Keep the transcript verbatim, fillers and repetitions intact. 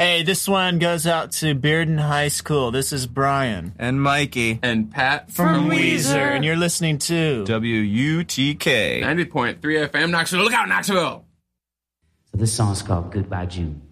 Hey, this one goes out to Bearden High School. This is Brian. And Mikey. And Pat. From, from Weezer. Weezer. And you're listening to W U T K. ninety point three F M, Knoxville. Look out, Knoxville! So this song's called Goodbye June.